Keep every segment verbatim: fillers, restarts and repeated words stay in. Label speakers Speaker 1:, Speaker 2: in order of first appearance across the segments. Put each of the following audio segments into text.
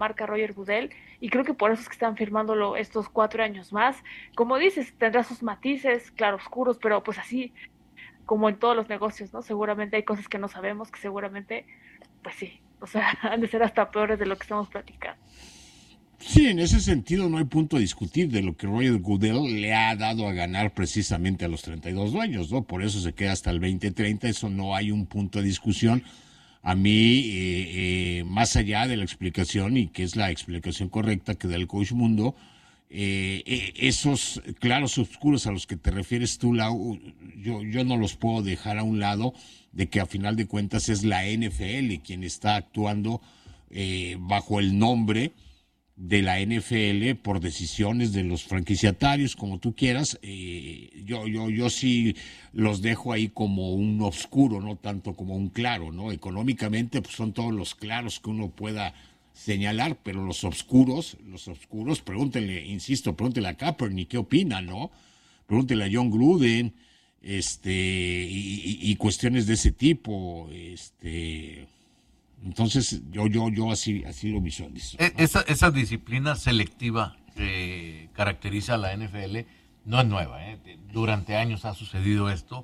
Speaker 1: marca Roger Goodell, y creo que por eso es que están firmándolo estos cuatro años más. Como dices, tendrá sus matices, claroscuros, pero pues así como en todos los negocios, ¿no? Seguramente hay cosas que no sabemos, que seguramente, pues sí, o sea, han de ser hasta peores de lo que estamos platicando.
Speaker 2: Sí, en ese sentido no hay punto a discutir de lo que Roger Goodell le ha dado a ganar precisamente a los treinta y dos dueños, ¿no? Por eso se queda hasta el veinte treinta, eso no hay un punto de discusión. A mí, eh, eh, más allá de la explicación, y que es la explicación correcta que da el Coach Mundo, eh, eh, esos claros oscuros a los que te refieres tú, Lau, yo, yo no los puedo dejar a un lado, de que a final de cuentas es la N F L quien está actuando eh, bajo el nombre de la N F L por decisiones de los franquiciatarios, como tú quieras. eh, yo, yo, yo sí los dejo ahí como un oscuro, no tanto como un claro, ¿no? Económicamente, pues son todos los claros que uno pueda señalar, pero los oscuros, los oscuros, pregúntenle, insisto, pregúntenle a Kaepernick qué opina, ¿no? Pregúntenle a John Gruden, este, y, y, y cuestiones de ese tipo, este. Entonces, yo yo yo así así lo visualizo, ¿no?
Speaker 3: Esa, esa disciplina selectiva que caracteriza a la N F L no es nueva, ¿eh? Durante años ha sucedido esto.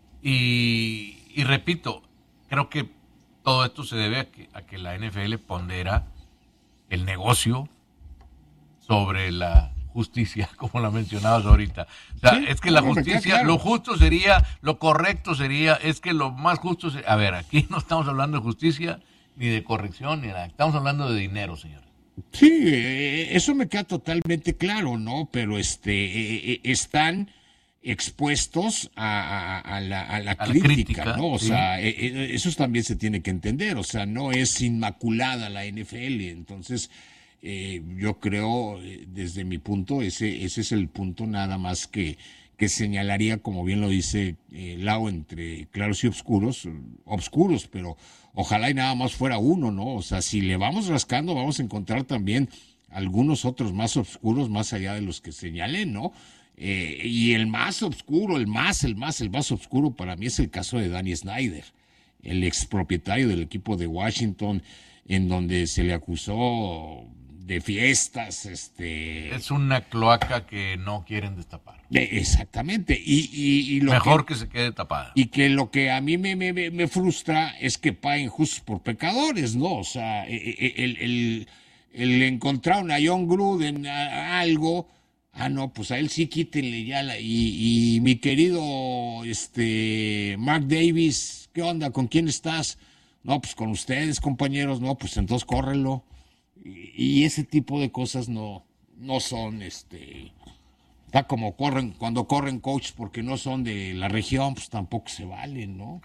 Speaker 3: Y, y repito, creo que todo esto se debe a que, a que la N F L pondera el negocio sobre la justicia, como la mencionabas ahorita. O sea, sí, es que la justicia, claro. Lo justo sería, lo correcto sería, es que lo más justo sería, a ver, aquí no estamos hablando de justicia, ni de corrección, ni nada. Estamos hablando de dinero, señor.
Speaker 2: Sí, eh, eso me queda totalmente claro, ¿no? Pero este eh, están expuestos a, a, a, la, a, la, a crítica, la crítica, ¿no? O sí. sea, eh, eh, eso también se tiene que entender. O sea, no es inmaculada la N F L. Entonces, eh, yo creo, eh, desde mi punto, ese, ese es el punto nada más que, que señalaría, como bien lo dice eh, Lau, entre claros y oscuros, oscuros, pero ojalá y nada más fuera uno, ¿no? O sea, si le vamos rascando, vamos a encontrar también algunos otros más oscuros, más allá de los que señalé, ¿no? Eh, y el más oscuro, el más, el más, el más oscuro para mí es el caso de Danny Snyder, el expropietario del equipo de Washington, en donde se le acusó de fiestas, este...
Speaker 3: Es una cloaca que no quieren destapar.
Speaker 2: Exactamente. Y, y, y lo
Speaker 3: Mejor que, que se quede tapada.
Speaker 2: Y que lo que a mí me, me, me frustra es que paguen justos por pecadores, ¿no? O sea, el, el, el encontrar a John Gruden a, a algo, ah, no, pues a él sí quítenle ya la... Y, y mi querido este Mark Davis, ¿qué onda? ¿Con quién estás? No, pues con ustedes, compañeros. No, pues entonces córrelo. Y ese tipo de cosas no, no son, este, está como corren, cuando corren coaches porque no son de la región, pues tampoco se valen, ¿no?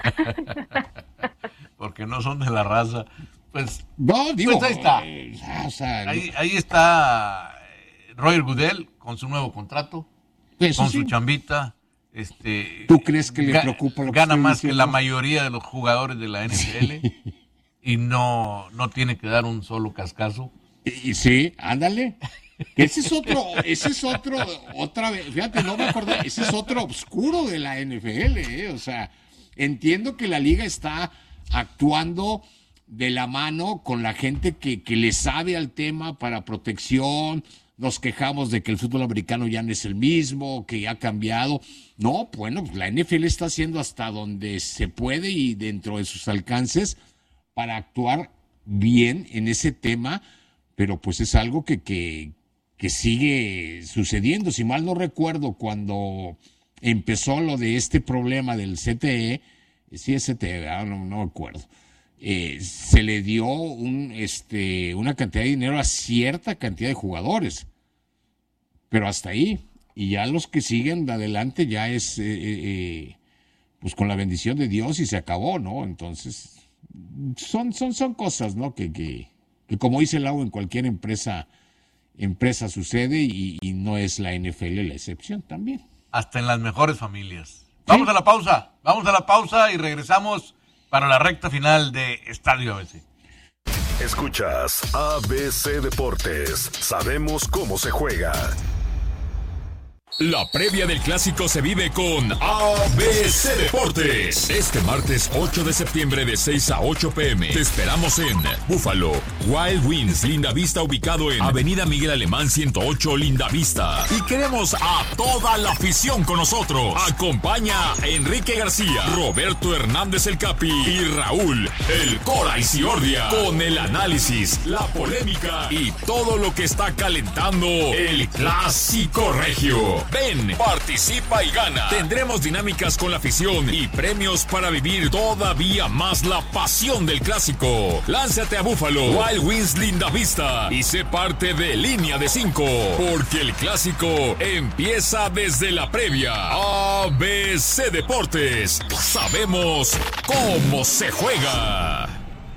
Speaker 3: Porque no son de la raza, pues,
Speaker 2: no, digo,
Speaker 3: pues ahí está,
Speaker 2: eh, o sea,
Speaker 3: ahí, ahí está Roger Goodell con su nuevo contrato,
Speaker 2: eso
Speaker 3: con
Speaker 2: sí.
Speaker 3: su chambita, este,
Speaker 2: ¿tú crees que le ga- preocupa lo que
Speaker 3: gana
Speaker 2: estoy
Speaker 3: más
Speaker 2: diciendo?
Speaker 3: que la mayoría de los jugadores de la N F L? Y no, no tiene que dar un solo cascazo.
Speaker 2: Y, y sí, ándale. Ese es otro, ese es otro, otra vez, fíjate, no me acordé, ese es otro oscuro de la N F L, ¿eh? O sea, entiendo que la liga está actuando de la mano con la gente que, que le sabe al tema para protección. Nos quejamos de que el fútbol americano ya no es el mismo, que ya ha cambiado. No, bueno, pues la N F L está haciendo hasta donde se puede y dentro de sus alcances para actuar bien en ese tema, pero pues es algo que, que, que sigue sucediendo. Si mal no recuerdo, cuando empezó lo de este problema del C T E, sí es C T E, ¿verdad? no, no me acuerdo, eh, se le dio un, este, una cantidad de dinero a cierta cantidad de jugadores, pero hasta ahí, y ya los que siguen de adelante ya es, eh, eh, pues con la bendición de Dios y se acabó, ¿no? Entonces... Son, son, son cosas, ¿no? Que, que, que como dice Lau, en cualquier empresa, empresa sucede y, y no es la N F L la excepción también.
Speaker 3: Hasta en las mejores familias. Vamos ¿Sí? a la pausa, vamos a la pausa y regresamos para la recta final de Estadio A B C.
Speaker 4: Escuchas A B C Deportes, sabemos cómo se juega.
Speaker 5: La previa del clásico se vive con A B C Deportes. Este martes ocho de septiembre de seis a ocho pm. Te esperamos en Búfalo, Wild Wings, Lindavista, ubicado en Avenida Miguel Alemán ciento ocho, Lindavista. Y queremos a toda la afición con nosotros. Acompaña a Enrique García, Roberto Hernández el Capi y Raúl el Cora Isiordia, con el análisis, la polémica y todo lo que está calentando el clásico regio. Ven, participa y gana. Tendremos dinámicas con la afición y premios para vivir todavía más la pasión del clásico. Lánzate a Búfalo, Wild Wings Lindavista y sé parte de Línea de cinco, porque el clásico empieza desde la previa. A B C Deportes, sabemos cómo se juega.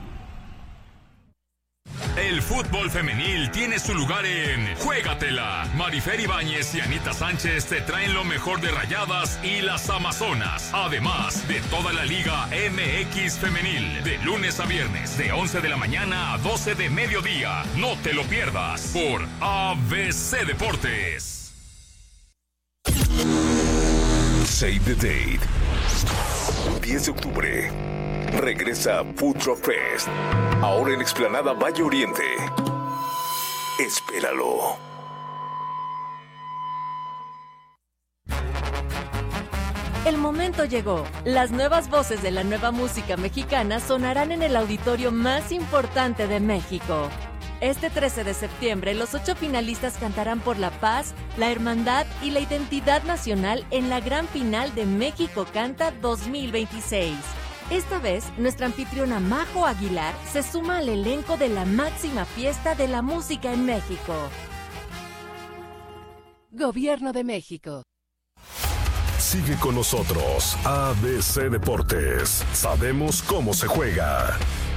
Speaker 5: El fútbol femenil tiene su lugar en Juégatela. Marifer Ibáñez y Anita Sánchez te traen lo mejor de Rayadas y las Amazonas. Además de toda la Liga M X Femenil. De lunes a viernes, de once de la mañana a doce de mediodía. No te lo pierdas por A B C Deportes.
Speaker 4: Save the date. diez de octubre. Regresa Food Truck Fest. Ahora en Explanada Valle Oriente. Espéralo.
Speaker 6: El momento llegó. Las nuevas voces de la nueva música mexicana sonarán en el auditorio más importante de México. Este trece de septiembre, los ocho finalistas cantarán por la paz, la hermandad y la identidad nacional en la gran final de México Canta dos mil veintiséis. Esta vez, nuestra anfitriona Majo Aguilar se suma al elenco de la máxima fiesta de la música en México. Gobierno de México.
Speaker 4: Sigue con nosotros, A B C Deportes. Sabemos cómo se juega.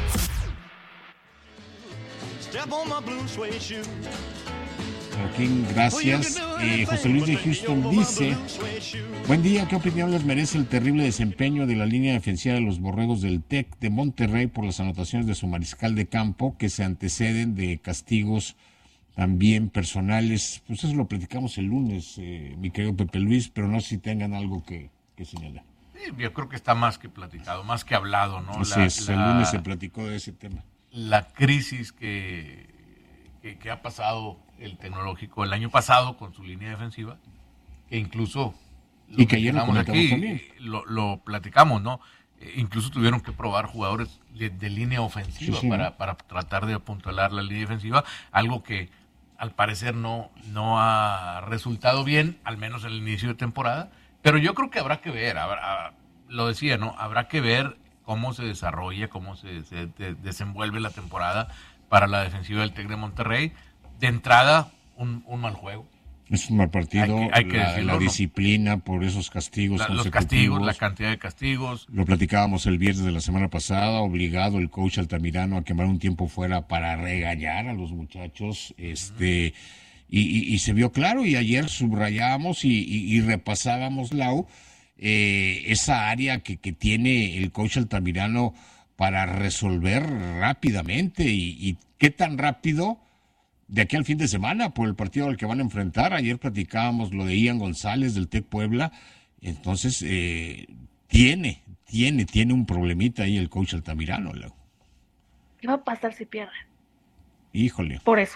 Speaker 2: Joaquín, gracias. Eh, José Luis de Houston dice: buen día, ¿qué opinión les merece el terrible desempeño de la línea defensiva de los Borregos del TEC de Monterrey por las anotaciones de su mariscal de campo que se anteceden de castigos también personales? Pues eso lo platicamos el lunes, eh, mi querido Pepe Luis, pero no sé si tengan algo que, que señalar.
Speaker 3: Sí, yo creo que está más que platicado, más que hablado, ¿no?
Speaker 2: Así
Speaker 3: la,
Speaker 2: es,
Speaker 3: la,
Speaker 2: el lunes se platicó de ese tema.
Speaker 3: La crisis que, que, que ha pasado el Tecnológico el año pasado con su línea defensiva, que incluso
Speaker 2: y que ayer lo
Speaker 3: aquí,
Speaker 2: también.
Speaker 3: Lo, lo platicamos, ¿no? Eh, incluso tuvieron que probar jugadores de, de línea ofensiva sí, sí, para, para tratar de apuntalar la línea defensiva, algo que al parecer no, no ha resultado bien, al menos en el inicio de temporada, pero yo creo que habrá que ver, habrá, lo decía, ¿no? Habrá que ver cómo se desarrolla, cómo se, se de, desenvuelve la temporada para la defensiva del TEC de Monterrey. De entrada, un, un mal juego.
Speaker 2: Es un mal partido, hay que, hay que la, decirlo, la disciplina ¿no? por esos castigos
Speaker 3: la,
Speaker 2: consecutivos.
Speaker 3: Los castigos, la cantidad de castigos.
Speaker 2: Lo platicábamos el viernes de la semana pasada, obligado el coach Altamirano a quemar un tiempo fuera para regañar a los muchachos, este, uh-huh. y, y, y se vio claro, y ayer subrayábamos y, y, y repasábamos, Lau, eh, esa área que, que tiene el coach Altamirano para resolver rápidamente, y, y qué tan rápido de aquí al fin de semana por el partido al que van a enfrentar. Ayer platicábamos lo de Ian González del TEC Puebla, entonces eh, tiene, tiene, tiene un problemita ahí el coach Altamirano. Leo.
Speaker 1: ¿Qué va a pasar si pierden?
Speaker 2: Híjole.
Speaker 1: Por eso.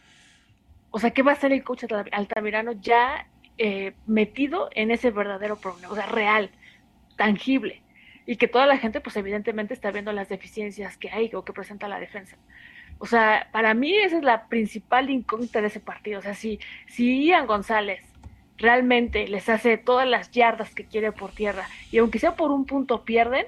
Speaker 1: O sea, ¿qué va a hacer el coach Altamirano ya eh, metido en ese verdadero problema? O sea, real, tangible. Y que toda la gente, pues evidentemente está viendo las deficiencias que hay o que presenta la defensa. O sea, para mí esa es la principal incógnita de ese partido. O sea, si, si Ian González realmente les hace todas las yardas que quiere por tierra, y aunque sea por un punto pierden,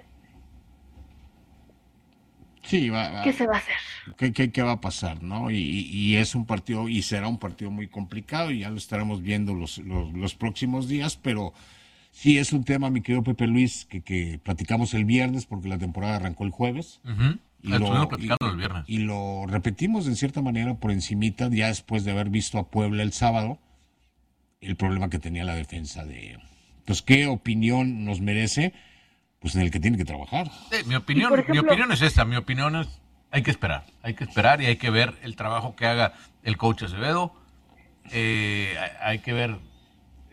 Speaker 2: sí, va, va.
Speaker 1: ¿qué se va a hacer?
Speaker 2: ¿Qué, qué, qué va a pasar, no? Y, y es un partido, y será un partido muy complicado, y ya lo estaremos viendo los, los, los próximos días, pero sí es un tema, mi querido Pepe Luis, que, que platicamos el viernes, porque la temporada arrancó el jueves.
Speaker 3: Uh-huh.
Speaker 2: Y lo,
Speaker 3: platicando
Speaker 2: y,
Speaker 3: el viernes.
Speaker 2: y lo repetimos en cierta manera por encimita, ya después de haber visto a Puebla el sábado, el problema que tenía la defensa de... Entonces, ¿qué opinión nos merece? Pues en el que tiene que trabajar.
Speaker 3: Sí, mi opinión, ejemplo, mi opinión es esta, mi opinión es, hay que esperar, hay que esperar y hay que ver el trabajo que haga el coach Acevedo, eh, hay que ver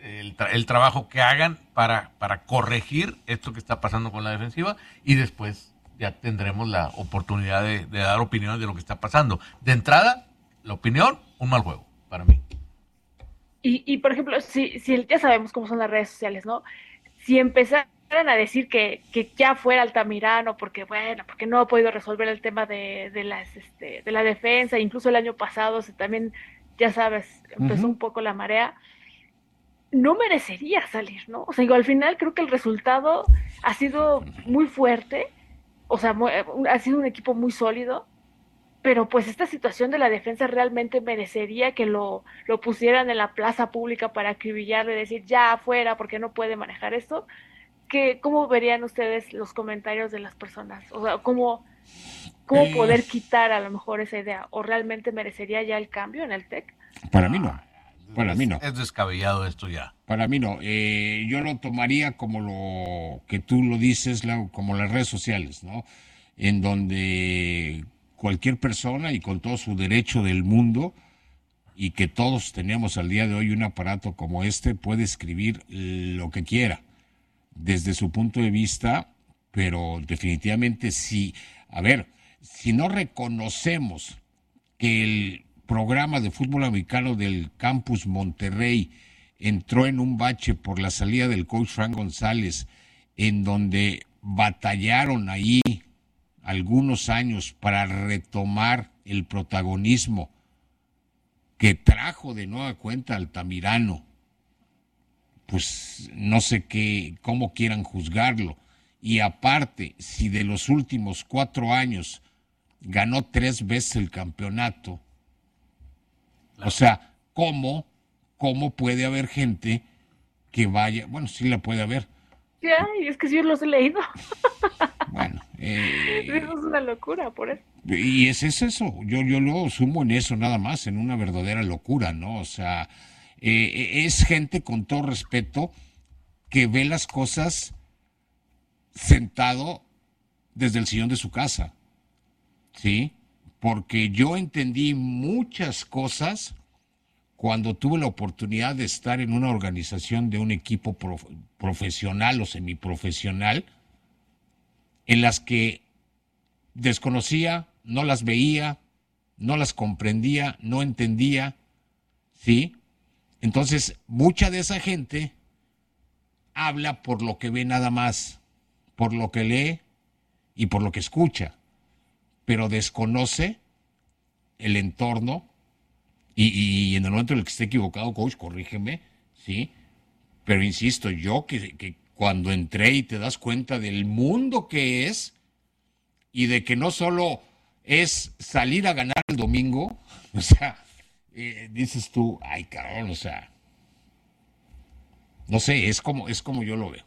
Speaker 3: el, tra- el trabajo que hagan para, para corregir esto que está pasando con la defensiva y después ya tendremos la oportunidad de, de dar opiniones de lo que está pasando. De entrada, la opinión, un mal juego para mí.
Speaker 1: Y, y por ejemplo, si, si ya sabemos cómo son las redes sociales, ¿no? Si empezaran a decir que, que ya fuera Altamirano, porque bueno, porque no ha podido resolver el tema de, de las este, de la defensa, incluso el año pasado se también, ya sabes, empezó uh-huh. un poco la marea, no merecería salir, ¿no? O sea, digo, al final creo que el resultado ha sido muy fuerte, o sea, muy, ha sido un equipo muy sólido, pero pues esta situación de la defensa realmente merecería que lo, lo pusieran en la plaza pública para acribillarle, decir ya afuera porque no puede manejar esto. ¿Qué, ¿Cómo verían ustedes los comentarios de las personas? O sea, ¿cómo, cómo eh, poder quitar a lo mejor esa idea? ¿O realmente merecería ya el cambio en el T E C?
Speaker 2: Para mí no. Para
Speaker 3: es,
Speaker 2: mí no.
Speaker 3: Es descabellado esto ya.
Speaker 2: Para mí no. Eh, yo lo tomaría como lo que tú lo dices, la, como las redes sociales, ¿no? En donde cualquier persona y con todo su derecho del mundo y que todos tenemos al día de hoy un aparato como este puede escribir lo que quiera desde su punto de vista, pero definitivamente sí. A ver, si no reconocemos que el programa de fútbol americano del Campus Monterrey entró en un bache por la salida del coach Frank González, en donde batallaron ahí algunos años para retomar el protagonismo que trajo de nueva cuenta Altamirano, pues no sé qué, cómo quieran juzgarlo. Y aparte, si de los últimos cuatro años ganó tres veces el campeonato, o sea, ¿cómo, cómo puede haber gente que vaya? Bueno, sí la puede haber.
Speaker 1: Ay, es que sí los he leído.
Speaker 2: Bueno, eh,
Speaker 1: eso es una locura, por eso.
Speaker 2: Y ese es eso, yo, yo lo sumo en eso nada más, en una verdadera locura, ¿no? O sea, eh, es gente con todo respeto que ve las cosas sentado desde el sillón de su casa, ¿sí? Porque yo entendí muchas cosas cuando tuve la oportunidad de estar en una organización de un equipo prof- profesional o semiprofesional, en las que desconocía, no las veía, no las comprendía, no entendía, ¿sí? Entonces, mucha de esa gente habla por lo que ve nada más, por lo que lee y por lo que escucha, pero desconoce el entorno y, y en el momento en el que esté equivocado, coach, corrígeme, ¿sí? Pero insisto, yo que, que cuando entré y te das cuenta del mundo que es y de que no solo es salir a ganar el domingo, o sea, eh, dices tú, ay cabrón, o sea, no sé, es como, es como yo lo veo.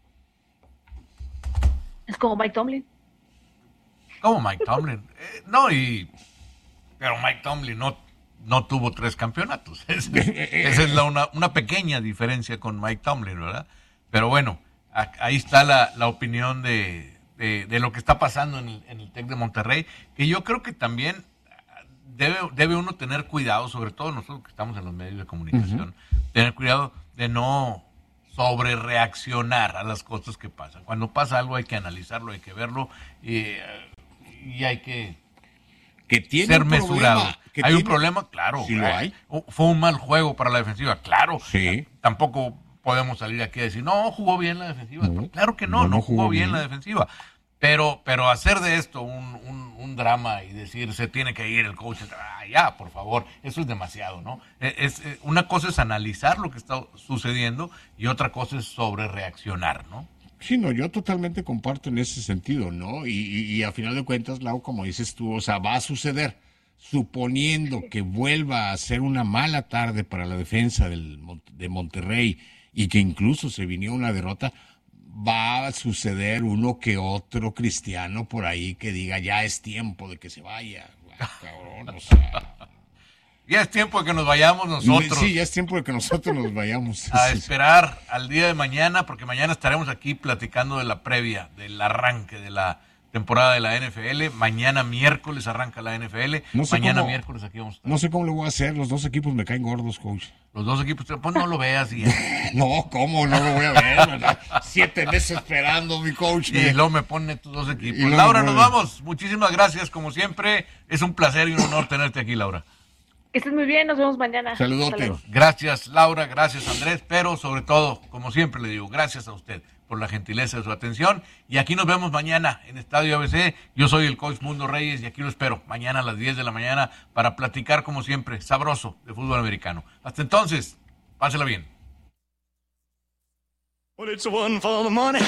Speaker 1: Es como Mike Tomlin.
Speaker 3: Como Mike Tomlin. Eh, no, y pero Mike Tomlin no, no tuvo tres campeonatos. Esa, esa es la, una, una pequeña diferencia con Mike Tomlin, ¿verdad? Pero bueno, a, ahí está la, la opinión de, de, de lo que está pasando en el, en el TEC de Monterrey, que yo creo que también debe, debe uno tener cuidado, sobre todo nosotros que estamos en los medios de comunicación, uh-huh. tener cuidado de no sobre reaccionar a las cosas que pasan. Cuando pasa algo hay que analizarlo, hay que verlo y, y hay que,
Speaker 2: que tiene
Speaker 3: ser
Speaker 2: un
Speaker 3: mesurado.
Speaker 2: Problema,
Speaker 3: ¿Hay
Speaker 2: tiene...
Speaker 3: un problema? Claro.
Speaker 2: Sí lo hay.
Speaker 3: Fue un mal juego para la defensiva, claro.
Speaker 2: Sí.
Speaker 3: Tampoco podemos salir aquí a decir, no, jugó bien la defensiva. No, claro que no, no, no jugó, jugó bien, bien la defensiva. Pero, pero hacer de esto un, un, un drama y decir se tiene que ir el coach, ah, ya, por favor, eso es demasiado, ¿no? Es, es, una cosa es analizar lo que está sucediendo y otra cosa es sobre reaccionar, ¿no?
Speaker 2: Sí, no, yo totalmente comparto en ese sentido, ¿no? Y, y, y a final de cuentas, Lau, como dices tú, o sea, va a suceder, suponiendo que vuelva a ser una mala tarde para la defensa del, de Monterrey y que incluso se viniera una derrota, va a suceder uno que otro cristiano por ahí que diga, ya es tiempo de que se vaya. Ay, cabrón, o sea...
Speaker 3: Ya es tiempo de que nos vayamos nosotros.
Speaker 2: Sí, ya es tiempo de que nosotros nos vayamos.
Speaker 3: A esperar al día de mañana, porque mañana estaremos aquí platicando de la previa, del arranque de la temporada de la N F L. Mañana miércoles arranca la N F L.
Speaker 2: No sé
Speaker 3: Mañana
Speaker 2: cómo-
Speaker 3: miércoles aquí vamos a estar.
Speaker 2: No sé cómo le voy a hacer, los dos equipos me caen gordos, coach.
Speaker 3: Los dos equipos, pues no lo veas y ya.
Speaker 2: No, ¿cómo? No lo voy a ver, ¿verdad? Siete meses esperando, mi coach.
Speaker 3: Y luego me pone tus dos equipos.
Speaker 2: Y luego
Speaker 3: Laura,
Speaker 2: me
Speaker 3: nos
Speaker 2: pone-
Speaker 3: vamos. Muchísimas gracias, como siempre. Es un placer y un honor tenerte aquí, Laura.
Speaker 1: Que estés muy bien, nos vemos mañana.
Speaker 2: Saludote.
Speaker 1: Hasta luego.
Speaker 3: Gracias, Laura, gracias, Andrés, pero sobre todo, como siempre le digo, gracias a usted por la gentileza de su atención. Y aquí nos vemos mañana en Estadio A B C. Yo soy el coach Mundo Reyes y aquí lo espero mañana a las diez de la mañana para platicar, como siempre, sabroso de fútbol americano. Hasta entonces, pásela bien.
Speaker 7: Well, it's one for the money.